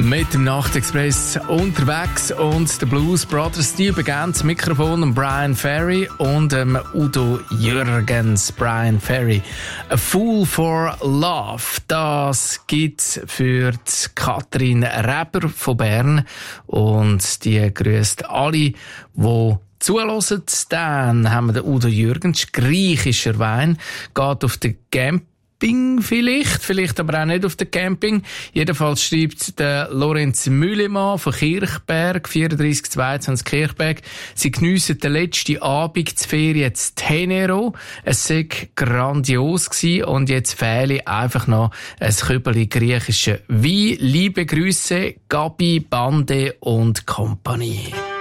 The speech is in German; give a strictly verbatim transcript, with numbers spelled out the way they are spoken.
Mit dem Nachtexpress unterwegs und der Blues Brothers, die übergeben das Mikrofon an Brian Ferry und ähm, Udo Jürgens. Brian Ferry. A Fool for Love. Das gibt's für die Katrin Reber von Bern und die grüßt alle, die zuhören. Dann haben wir den Udo Jürgens, griechischer Wein, geht auf den Camp vielleicht, vielleicht aber auch nicht auf dem Camping. Jedenfalls schreibt der Lorenz Mühlemann von Kirchberg, vierunddreissig zweiundzwanzig Kirchberg, sie geniessen den letzten Abend zur Ferien zu Tenero. Es sei grandios gewesen und jetzt fehle einfach noch ein Kübeli griechischen Wein. Liebe Grüße, Gabi, Bande und Kompanie.